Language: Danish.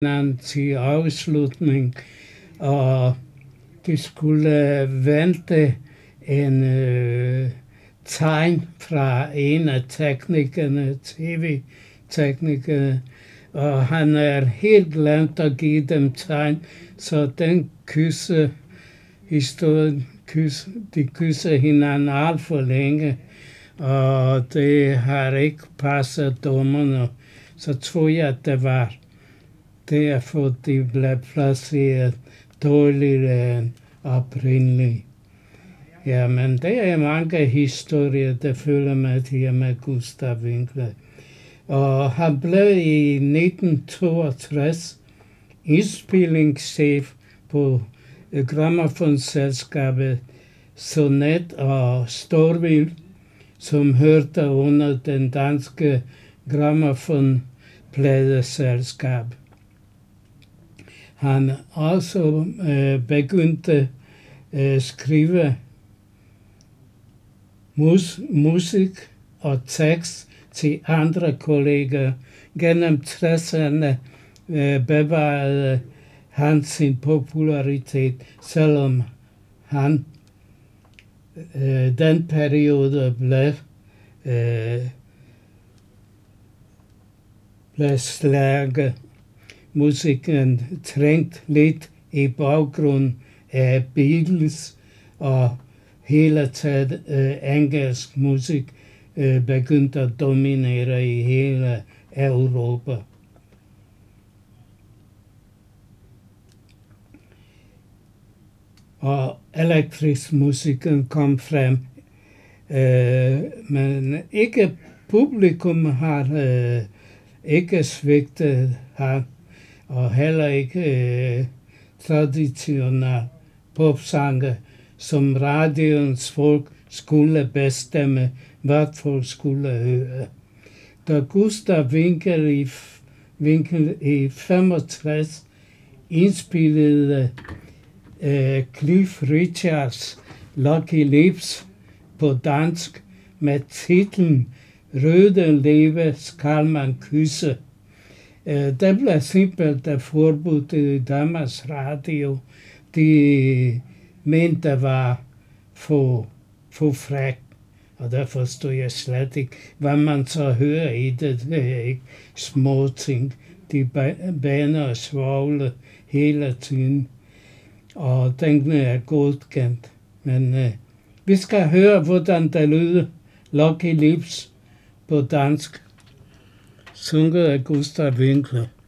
til afslutning, og de skulle vente en tegn fra en af teknikerne, tv-teknikerne, og han er helt glemt at give dem tegn, så den de kysser hinanden alt for længe, og det har ikke passet dommerne. Så tror jeg, at det var derfor, de blev placeret dårligere end oprindeligt. Ja, men det er mange historier, der følger med her med Gustav Winckler. Og han blev i 1962 indspillingschef på grammofonselskabet Sonet og Storvil, som hørte under den danske grammofonpladeselskab. Han også begyndte at skrive musik og tekst til andre kolleger. Gennem 60'erne bevarede han sin popularitet, selvom han den periode blev slaget. Musikken trængt lidt i baggrund af Beatles, og hele taget engelsk musik begyndte at dominere i hele Europa. Og elektrisk musikken kom frem, men ikke publikum har ikke svigtet ham, og heller ikke traditionelle popsange, som radioens folk skulle bestemme, hvad folk skulle høre. Da Gustav Winckler i 65 indspillede Cliff Richards Lucky Lips på dansk med titlen Røde læber skal man kysse. Det blev simpelthen forbudt i Danmarks Radio. De mente, det var for frækt, og der forstod jeg slet ikke, hvad man så hører i det. Det er ikke små ting. De baner og svovle hele tiden, og den er godkendt. Men vi skal høre, hvordan det lyder. Lucky Lips på dansk, sunget af Gustav Winckler.